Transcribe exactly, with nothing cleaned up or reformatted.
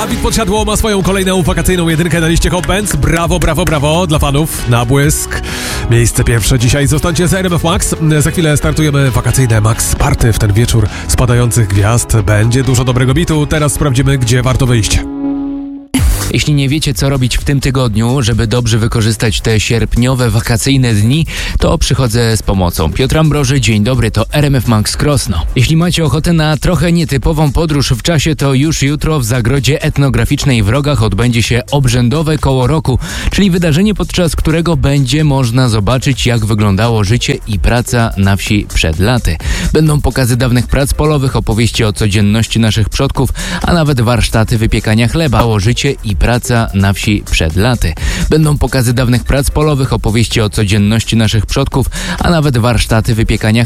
Dawid Podsiadło ma swoją kolejną wakacyjną jedynkę na liście Hot Bands. Brawo, brawo, brawo dla fanów. Na błysk. Miejsce pierwsze dzisiaj. Zostańcie z R M F Max. Za chwilę startujemy wakacyjne Max Party w ten wieczór spadających gwiazd. Będzie dużo dobrego bitu. Teraz sprawdzimy, gdzie warto wyjść. Jeśli nie wiecie, co robić w tym tygodniu, żeby dobrze wykorzystać te sierpniowe, wakacyjne dni, to przychodzę z pomocą. Piotr Ambroży, dzień dobry, to R M F Max Krosno. Jeśli macie ochotę na trochę nietypową podróż w czasie, to już jutro w Zagrodzie Etnograficznej w Rogach odbędzie się obrzędowe koło roku, czyli wydarzenie, podczas którego będzie można zobaczyć, jak wyglądało życie i praca na wsi przed laty. Będą pokazy dawnych prac polowych, opowieści o codzienności naszych przodków, a nawet warsztaty wypiekania chleba, o życie i praca na wsi przed laty. Będą pokazy dawnych prac polowych, opowieści o codzienności naszych przodków, a nawet warsztaty wypiekania